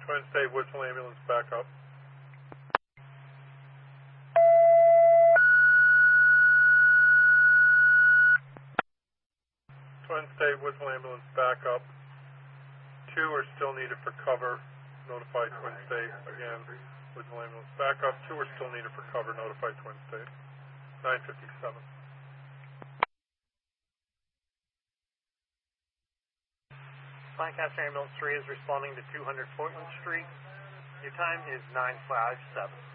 Twin State Whistle Ambulance backup. Twin State Whistle Ambulance backup. 2 are still needed for cover. Notify Twin State. Again, Whistle Ambulance backup. 2 are still needed for cover. Notify Twin State. 957. Lancaster Ambulance 3 is responding to 200 Portland Street. Your time is 9:57.